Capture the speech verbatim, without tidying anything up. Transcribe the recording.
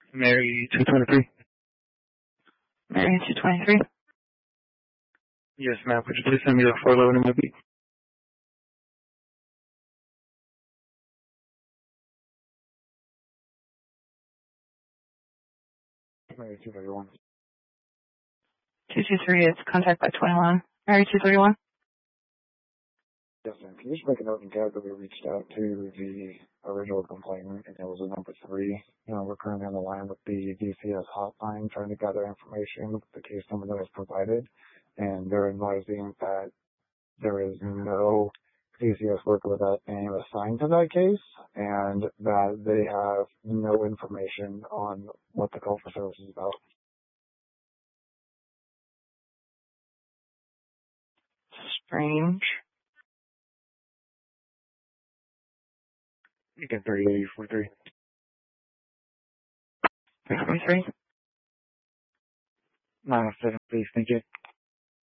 Mary two twenty-three. Mary two twenty-three. Yes, ma'am. Could you please send me the four eleven M I B? Mary two thirty-one. two two three is contact by twenty-one. Mary two thirty-one. Yes, ma'am. Can you just make a note in tab that we reached out to the original complainant, and it was a number three. You know, we're currently on the line with the D C S hotline trying to gather information with the case number that was provided, and they're advising that there is no D C S worker with that name assigned to that case, and that they have no information on what the call for service is about. Strange. You can thirty-eight forty-three. three forty-three. nine oh seven, please. Thank you.